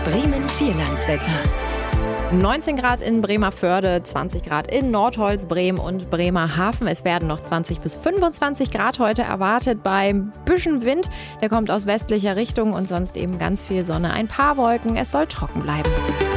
Bremen Vierlandswetter. 19 Grad in Bremervörde, 20 Grad in Nordholz, Bremen und Bremerhaven. Es werden noch 20 bis 25 Grad heute erwartet beim bisschen Wind. Der kommt aus westlicher Richtung und sonst eben ganz viel Sonne. Ein paar Wolken, es soll trocken bleiben.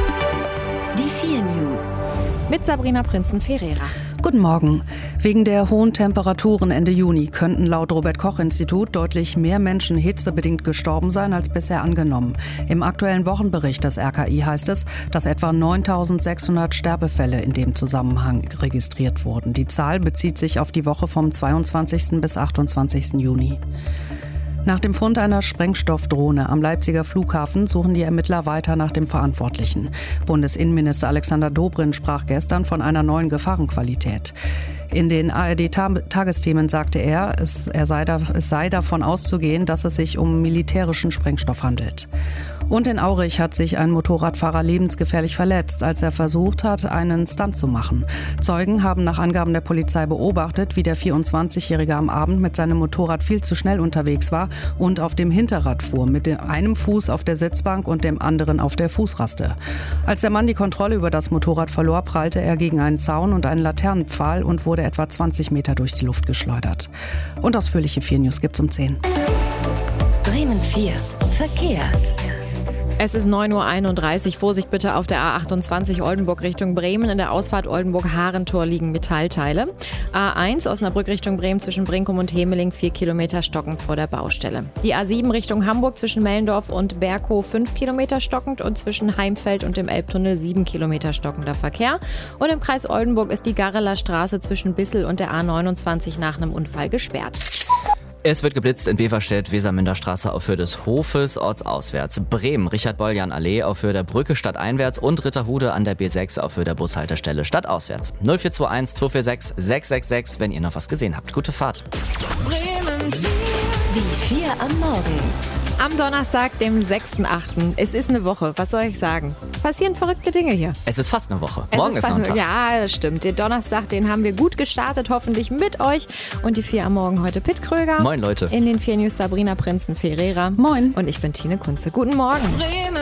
Die 4 News. Mit Sabrina Prinzen-Ferreira. Guten Morgen. Wegen der hohen Temperaturen Ende Juni könnten laut Robert-Koch-Institut deutlich mehr Menschen hitzebedingt gestorben sein als bisher angenommen. Im aktuellen Wochenbericht des RKI heißt es, dass etwa 9.600 Sterbefälle in dem Zusammenhang registriert wurden. Die Zahl bezieht sich auf die Woche vom 22. bis 28. Juni. Nach dem Fund einer Sprengstoffdrohne am Leipziger Flughafen suchen die Ermittler weiter nach dem Verantwortlichen. Bundesinnenminister Alexander Dobrindt sprach gestern von einer neuen Gefahrenqualität. In den ARD-Tagesthemen sagte er, es sei davon auszugehen, dass es sich um militärischen Sprengstoff handelt. Und in Aurich hat sich ein Motorradfahrer lebensgefährlich verletzt, als er versucht hat, einen Stunt zu machen. Zeugen haben nach Angaben der Polizei beobachtet, wie der 24-Jährige am Abend mit seinem Motorrad viel zu schnell unterwegs war und auf dem Hinterrad fuhr, mit einem Fuß auf der Sitzbank und dem anderen auf der Fußraste. Als der Mann die Kontrolle über das Motorrad verlor, prallte er gegen einen Zaun und einen Laternenpfahl und wurde etwa 20 Meter durch die Luft geschleudert. Und ausführliche 4 News gibt's um 10. Bremen 4. Verkehr. Es ist 9.31 Uhr. Vorsicht bitte auf der A28 Oldenburg Richtung Bremen. In der Ausfahrt Oldenburg-Harentor liegen Metallteile. A1 Osnabrück Richtung Bremen zwischen Brinkum und Hemeling 4 Kilometer stockend vor der Baustelle. Die A7 Richtung Hamburg zwischen Mellendorf und Berghof 5 Kilometer stockend und zwischen Heimfeld und dem Elbtunnel 7 Kilometer stockender Verkehr. Und im Kreis Oldenburg ist die Garreler Straße zwischen Bissel und der A29 nach einem Unfall gesperrt. Es wird geblitzt in Beverstedt, Weserminderstraße auf Höhe des Hofes, ortsauswärts. Bremen, Richard-Boljan-Allee auf Höhe der Brücke stadteinwärts und Ritterhude an der B6 auf Höhe der Bushaltestelle stadtauswärts. 0421 246 666, wenn ihr noch was gesehen habt. Gute Fahrt. Bremen 4. Die 4 am Morgen. Am Donnerstag, dem 6.8. Es ist eine Woche, was soll ich sagen? Passieren verrückte Dinge hier. Es ist fast eine Woche. Morgen ist noch ein Tag. Ja, das stimmt. Den Donnerstag, den haben wir gut gestartet, hoffentlich mit euch. Und die 4 am Morgen heute Pitt Kröger. Moin Leute. In den 4 News Sabrina Prinzen-Ferreira. Moin. Und ich bin Tine Kunze. Guten Morgen. Bremen